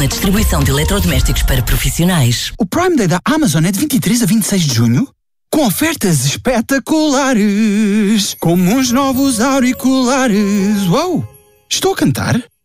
uma distribuição de eletrodomésticos para profissionais. O Prime Day da Amazon é de 23 a 26 de junho? Com ofertas espetaculares, como uns novos auriculares. Uou! Estou a cantar?